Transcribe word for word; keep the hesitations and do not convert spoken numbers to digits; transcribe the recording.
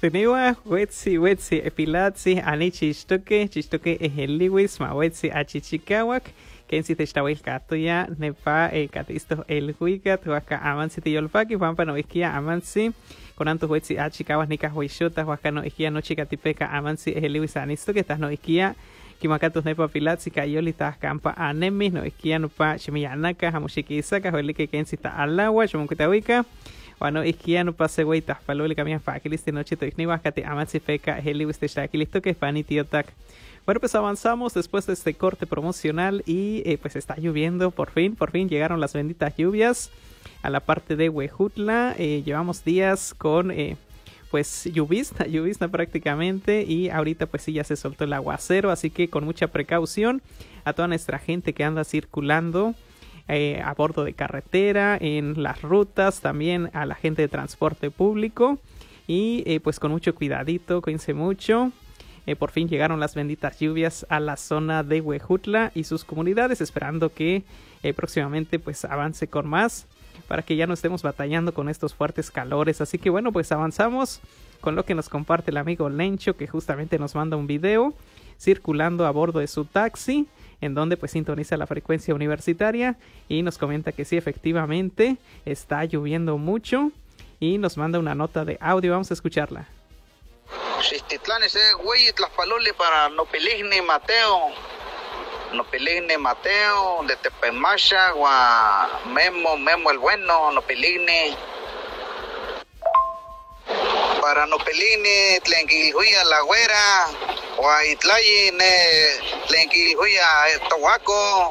Tenewa, Wetsi, Wetsi, Epilatsi, Ani Chistoke, Chistoke, Eheliwis, Mawetsi, Achichikawak, Kensi Testawil Katoya, Nepa, El Catisto, El Huicat, Huaca Amansi, Tiolfaki, Pampa Noiskia, Amansi, Conanto Wetsi, Achikawas, Nika Huishota, Huaca Noiskia, Nochicatipeca, Amansi, Eheliwis, Anisto, que estás Noiskia. Kimakatos nepa pilatsi kayoli ta kampa anemis no iskia nupa chimiyanaka hamushiki isaka holike kensi ta alawa chumunkitawika wano iskia nupa sewei ta paloli kamia fakilisti noche to ikniwa kate amatsi feka heliwis te shakilisto que pani tiotak. Bueno, pues avanzamos después de este corte promocional y eh, pues está lloviendo por fin, por fin llegaron las benditas lluvias a la parte de Huejutla. Eh, llevamos días con eh, pues lluvista, lluvista prácticamente, y ahorita pues sí ya se soltó el aguacero, así que con mucha precaución a toda nuestra gente que anda circulando eh, a bordo de carretera, en las rutas, también a la gente de transporte público, y eh, pues con mucho cuidadito, cuídense mucho. Eh, por fin llegaron las benditas lluvias a la zona de Huejutla y sus comunidades, esperando que eh, próximamente pues avance con más, para que ya no estemos batallando con estos fuertes calores. Así que bueno, pues avanzamos con lo que nos comparte el amigo Lencho, que justamente nos manda un video circulando a bordo de su taxi, en donde pues sintoniza la frecuencia universitaria y nos comenta que sí, efectivamente está lloviendo mucho, y nos manda una nota de audio. Vamos a escucharla. Xistitlán ese güey Tlaxpaloli para Nopiligni Mateo Nopiligni Mateo de Tepemacha, Gua Memo, Memo el Bueno, Nopiligni. Para Nopiligni, Tlenquilhuya La Güera, Gua Itlayi, Tlenquilhuya Tohuaco.